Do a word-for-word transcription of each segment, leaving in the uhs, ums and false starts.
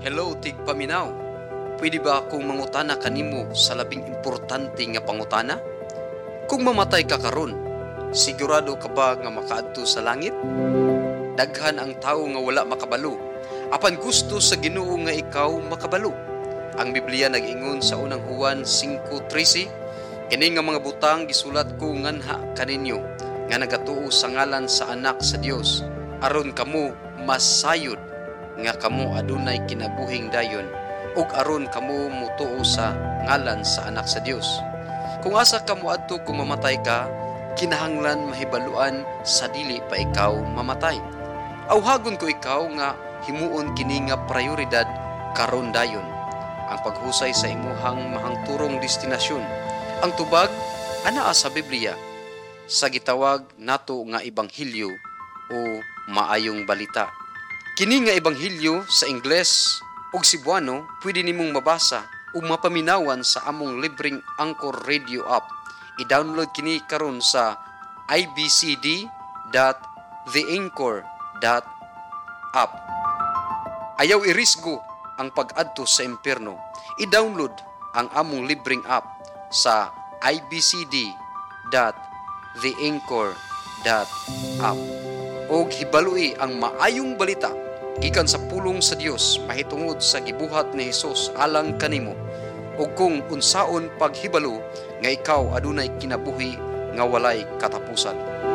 Hello, tig paminaw. Pwede ba akong mangutana kanimo sa labing importante nga pangutana? Kung mamatay ka karon, sigurado ka ba nga makaadto sa langit? Daghan ang tawo nga wala makabalo. Apan gusto sa Ginoo nga ikaw makabalo. Ang Biblia nag-ingon sa unang Juan five thirteen, kini nga mga butang gisulat ko nganha kaninyo nga nagatuo sa ngalan sa anak sa Dios, aron kamo masayod nga kamo adunay kinabuhing dayon, ug aron kamo mutuo sa ngalan sa anak sa Dios. Kung asa kamo adto kung mamatay ka, kinahanglan mahibaluan sa dili pa ikaw mamatay. Awhagon ko ikaw nga himuon kini nga prioridad karon dayon, ang paghusay sa imuhang mahangturong destinasyon. Ang tubag anaa sa Biblia sa gitawag nato nga ebanghelyo o maayong balita. Kini nga ebanghelyo sa Ingles ug Cebuano pwede nimong mabasa ug mapaminawan sa among libreng Anchor Radio app. I-download kini karon sa i b c d dot the anchor dot app. Ayaw irisgo ang pag-adto sa impyerno. I-download ang among libreng app sa i b c d dot the anchor dot app. Og hibalui ang maayong balita gikan sa pulong sa Dios mahitungod sa gibuhat ni Hesus alang kanimo, ug kung unsaon paghibalo nga ikaw adunay kinabuhi nga walay katapusan.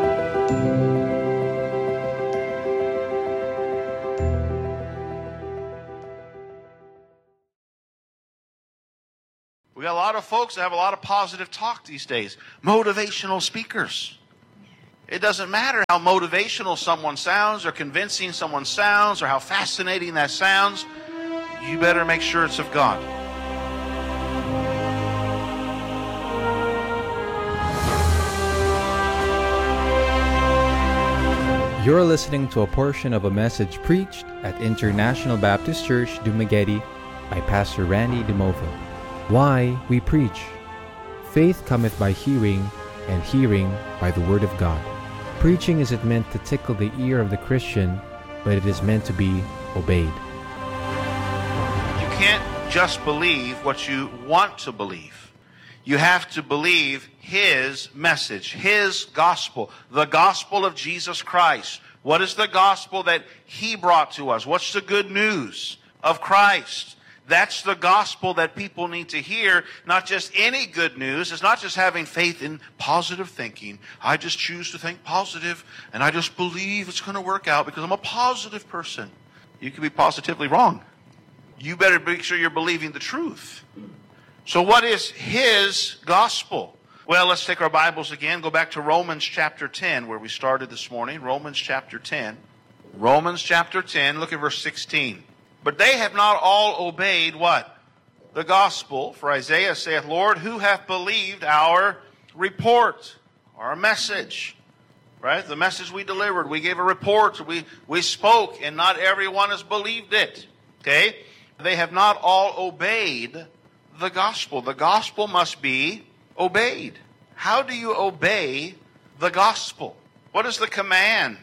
We got a lot of folks that have a lot of positive talk these days. Motivational speakers. It doesn't matter how motivational someone sounds or convincing someone sounds or how fascinating that sounds. You better make sure it's of God. You're listening to a portion of a message preached at International Baptist Church, Dumaguete by Pastor Randy DeMova. Why we preach. Faith cometh by hearing, and hearing by the word of God. Preaching isn't meant to tickle the ear of the Christian, but it is meant to be obeyed. You can't just believe what you want to believe. You have to believe His message, His gospel, the gospel of Jesus Christ. What is the gospel that He brought to us? What's the good news of Christ? That's the gospel that people need to hear, not just any good news. It's not just having faith in positive thinking. I just choose to think positive, and I just believe it's going to work out because I'm a positive person. You can be positively wrong. You better make sure you're believing the truth. So what is His gospel? Well, let's take our Bibles again. Go back to Romans chapter ten, where we started this morning. Romans chapter ten. Romans chapter ten, look at verse sixteen. But they have not all obeyed what? The gospel. For Isaiah saith, Lord, who hath believed our report, our message? Right? The message we delivered. We gave a report. We, we spoke, and not everyone has believed it. Okay? They have not all obeyed the gospel. The gospel must be obeyed. How do you obey the gospel? What is the command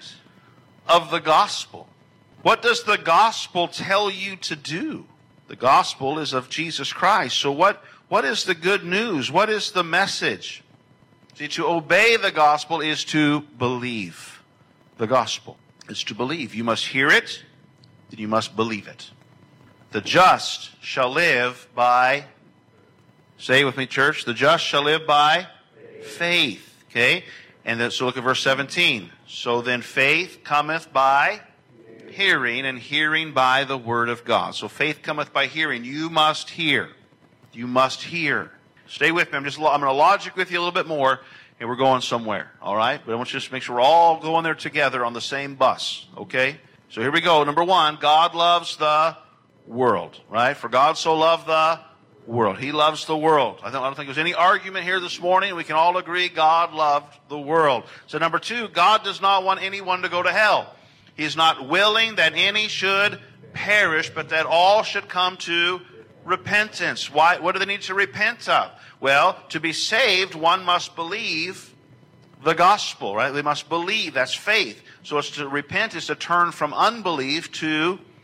of the gospel? What does the gospel tell you to do? The gospel is of Jesus Christ. So what, what is the good news? What is the message? See, to obey the gospel is to believe the gospel. It's to believe. You must hear it, and you must believe it. The just shall live by, say it with me, church, the just shall live by faith. faith. Okay? And then, so look at verse seventeen. So then faith cometh by hearing, and hearing by the word of God. So faith cometh by hearing. You must hear. You must hear. Stay with me. I'm just I'm going to logic with you a little bit more, and we're going somewhere. All right? But I want you to just make sure we're all going there together on the same bus. Okay? So here we go. Number one, God loves the world. Right? For God so loved the world. He loves the world. I don't, I don't think there's any argument here this morning. We can all agree God loved the world. So number two, God does not want anyone to go to hell. He is not willing that any should perish, but that all should come to repentance. Why? What do they need to repent of? Well, to be saved, one must believe the gospel, right? They must believe. That's faith. So it's to repent is to turn from unbelief to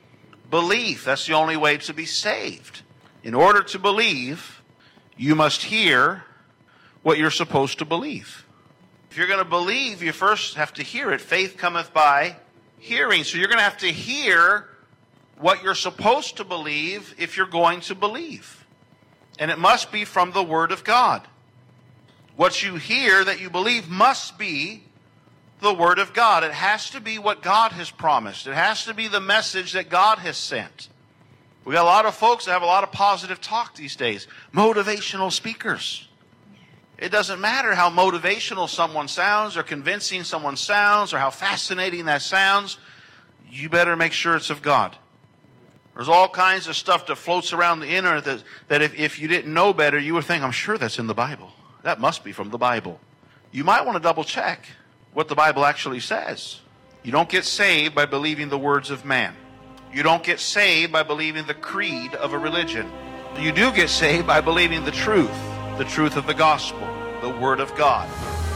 Belief, that's the only way to be saved. In order to believe, you must hear what you're supposed to believe. If you're going to believe, you first have to hear it. Faith cometh by hearing. So you're going to have to hear what you're supposed to believe if you're going to believe. And it must be from the Word of God. What you hear that you believe must be the Word of God. It has to be what God has promised. It has to be the message that God has sent. We got a lot of folks that have a lot of positive talk these days. Motivational speakers. It doesn't matter how motivational someone sounds or convincing someone sounds or how fascinating that sounds. You better make sure it's of God. There's all kinds of stuff that floats around the internet that, that if, if you didn't know better, you would think, I'm sure that's in the Bible. That must be from the Bible. You might want to double check what the Bible actually says. You don't get saved by believing the words of man. You don't get saved by believing the creed of a religion. You do get saved by believing the truth, the truth of the gospel, the Word of God.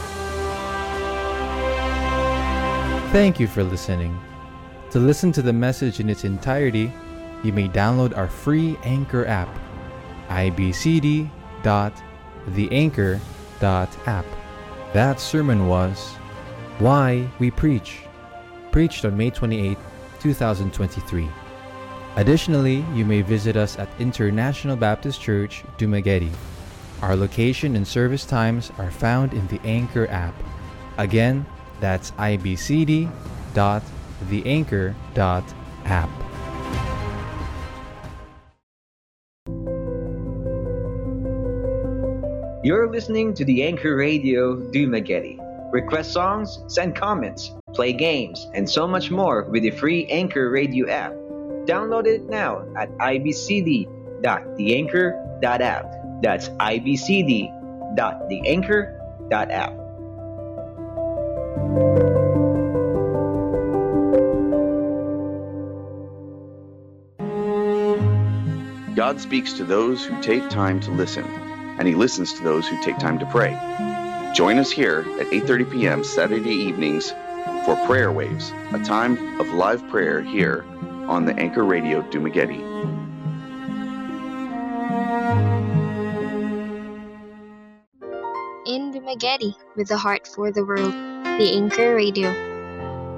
Thank you for listening. To listen to the message in its entirety, you may download our free Anchor app, i b c d dot the anchor dot app. That sermon was Why We Preach, preached on May twenty-eighth, twenty twenty-three. Additionally, you may visit us at International Baptist Church, Dumaguete. Our location and service times are found in the Anchor app. Again, that's i b c d dot the anchor dot app. You're listening to the Anchor Radio Dumaguete. Request songs, send comments, play games, and so much more with the free Anchor Radio app. Download it now at i b c d dot the anchor dot app. That's i b c d dot the anchor dot app. God speaks to those who take time to listen, and He listens to those who take time to pray. Join us here at eight thirty p.m. Saturday evenings for Prayer Waves, a time of live prayer here on the Anchor Radio Dumaguete. In Dumaguete, with a heart for the world, the Anchor Radio.